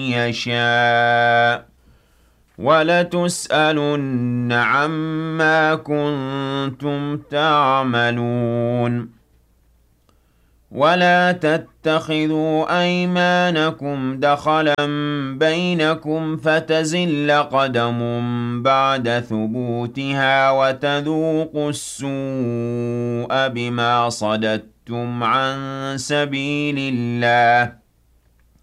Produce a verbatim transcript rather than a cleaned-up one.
يَشَاءُ وَلَتُسْأَلُنَّ عَمَّا كُنتُمْ تَعْمَلُونَ وَلَا تَتَّخِذُوا أَيْمَانَكُمْ دَخَلًا بَيْنَكُمْ فَتَزِلَّ قَدَمٌ بَعْدَ ثُبُوتِهَا وَتَذُوقُوا السُّوءَ بِمَا صَدَدتُّمْ عَن سَبِيلِ اللَّهِ